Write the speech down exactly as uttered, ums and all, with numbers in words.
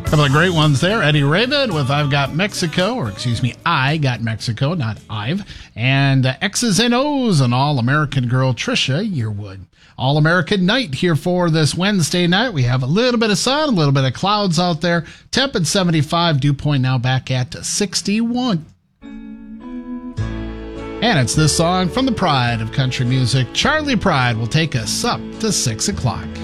Couple of great ones there. Eddie Raven with I've Got Mexico, or excuse me, I Got Mexico, not I've. And uh, X's and O's, an All-American girl, Trisha Yearwood. All-American night here for this Wednesday night. We have a little bit of sun, a little bit of clouds out there. Temp at seventy-five, dew point now back at sixty-one. And it's this song from the pride of country music. Charlie Pride will take us up to six o'clock.